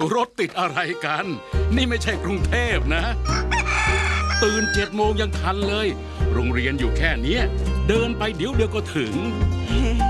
รถติดอะไรกัน นี่ไม่ใช่กรุงเทพนะ ตื่น7 โมงยังทันเลย โรงเรียนอยู่แค่เนี้ยเดินไปเดี๋ยวก็ถึง